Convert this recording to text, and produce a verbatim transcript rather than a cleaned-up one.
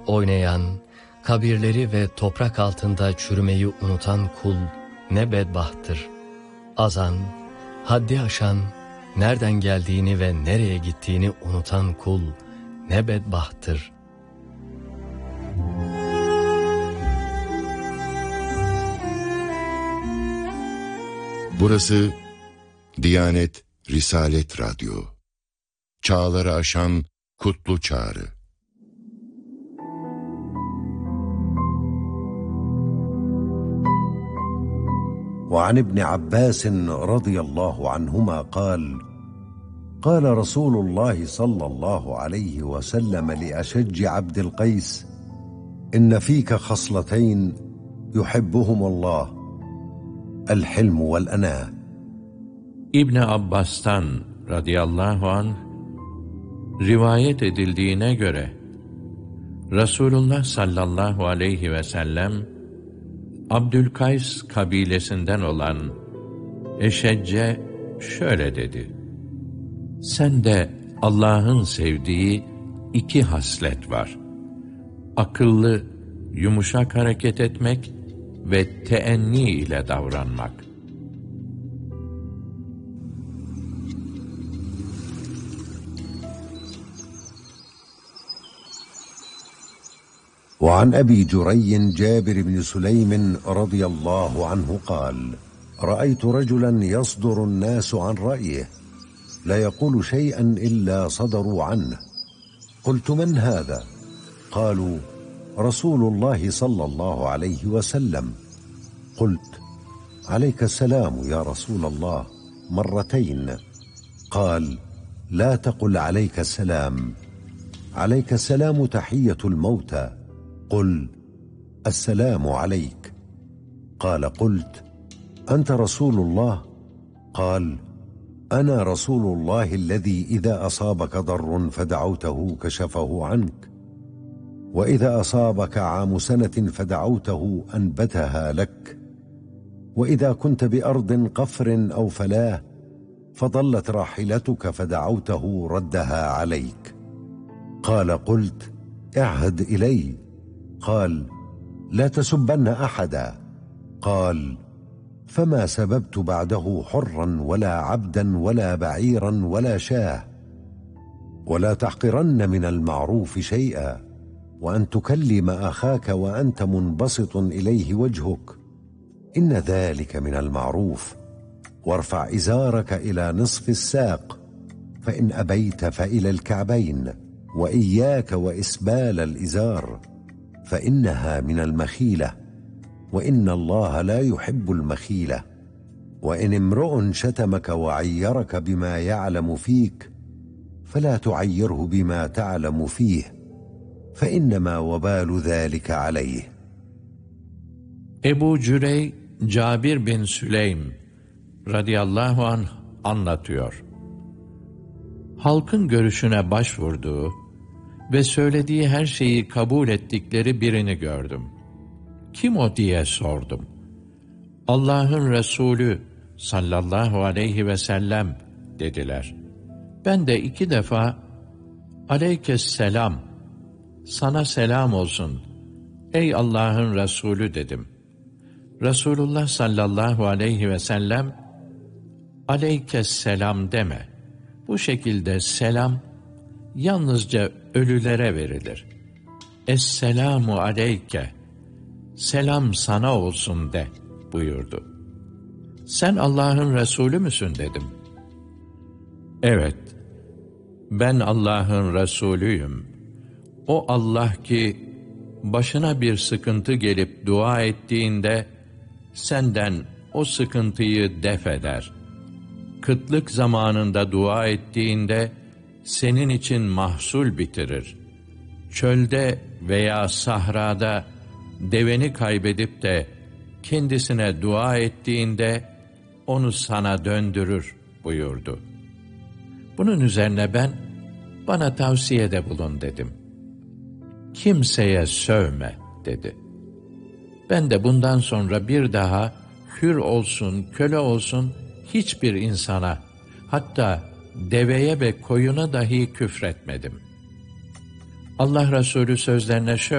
oynayan, kabirleri ve toprak altında çürümeyi unutan kul ne bedbahttır. Azan, haddi aşan, nereden geldiğini ve nereye gittiğini unutan kul ne bedbahttır. Burası Diyanet Risalet Radyo. Çağları aşan kutlu çağrı. وعن ابن عباس رضي الله عنهما قال قال رسول الله صلى الله عليه وسلم لأشج عبد القيس إن فيك خصلتين يحبهما الله الحلم والأناة. İbn Abbas'tan radıyallahu anh rivayet edildiğine göre Resulullah sallallahu aleyhi ve sellem Abdülkays kabilesinden olan Eşecce şöyle dedi: Sende Allah'ın sevdiği iki haslet var. Akıllı, yumuşak hareket etmek ve teenni ile davranmak. وعن أبي جري جابر بن سليم رضي الله عنه قال رأيت رجلا يصدر الناس عن رأيه لا يقول شيئا إلا صدروا عنه قلت من هذا؟ قالوا رسول الله صلى الله عليه وسلم قلت عليك السلام يا رسول الله مرتين قال لا تقل عليك السلام عليك السلام تحية الموتى قل السلام عليك قال قلت أنت رسول الله قال أنا رسول الله الذي إذا أصابك ضر فدعوته كشفه عنك وإذا أصابك عام سنة فدعوته أنبتها لك وإذا كنت بأرض قفر أو فلاة فضلت راحلتك فدعوته ردها عليك قال قلت اعهد إلي قال لا تسبن أحدا قال فما سببت بعده حرا ولا عبدا ولا بعيرا ولا شاه ولا تحقرن من المعروف شيئا وأن تكلم أخاك وأنت منبسط إليه وجهك إن ذلك من المعروف وارفع إزارك إلى نصف الساق فإن أبيت فإلى الكعبين وإياك وإسبال الإزار فإنها من المخيلة وإن الله لا يحب المخيلة وإن امرؤ شتمك وعيرك بما يعلم فيك فلا تعيره بما تعلم فيه فإنما وبال ذلك عليه. Ebu Cürey Cabir bin Süleym radıyallahu anh anlatıyor. Halkın görüşüne başvurduğu ve söylediği her şeyi kabul ettikleri birini gördüm. Kim o diye sordum. Allah'ın Resulü sallallahu aleyhi ve sellem dediler. Ben de iki defa aleykesselam, sana selam olsun ey Allah'ın Resulü dedim. Resulullah sallallahu aleyhi ve sellem aleykesselam deme. Bu şekilde selam yalnızca ölülere verilir. Esselamu aleyke, selam sana olsun de buyurdu. Sen Allah'ın Resulü müsün dedim. Evet, ben Allah'ın Resulüyüm. O Allah ki başına bir sıkıntı gelip dua ettiğinde senden o sıkıntıyı def eder. Kıtlık zamanında dua ettiğinde senin için mahsul bitirir. Çölde veya sahrada deveni kaybedip de kendisine dua ettiğinde onu sana döndürür buyurdu. Bunun üzerine ben, bana tavsiyede bulun dedim. Kimseye sövme dedi. Ben de bundan sonra bir daha hür olsun, köle olsun hiçbir insana, hatta deveye ve koyuna dahi küfretmedim. Allah Resulü sözlerine şöyle